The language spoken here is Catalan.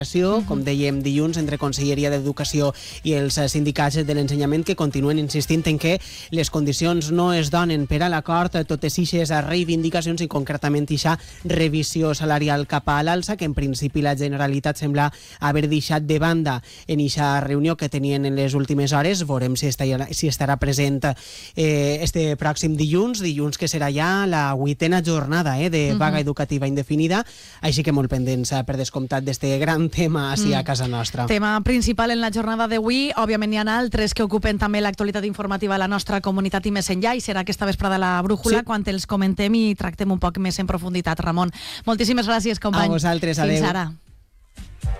com dèiem dilluns, entre Conselleria d'Educació i els sindicats de l'ensenyament, que continuen insistint en que les condicions no es donen per a l'acord, totes ixes reivindicacions i concretament ixa revisió salarial cap a l'alça, que en principi la Generalitat sembla haver deixat de banda en ixa reunió que tenien en les últimes hores. Veurem si estarà present este pròxim dilluns que serà ja la 8a jornada de vaga educativa indefinida, així que molt pendents per descomptat d'este gran tema així a casa nostra. Tema principal en la jornada d'avui. Òbviament hi ha altres que ocupen també l'actualitat informativa a la nostra comunitat i més enllà, i serà aquesta vesprada la brújula quan els comentem i tractem un poc més en profunditat. Ramon, moltíssimes gràcies, company. A vosaltres, adeu. Fins ara.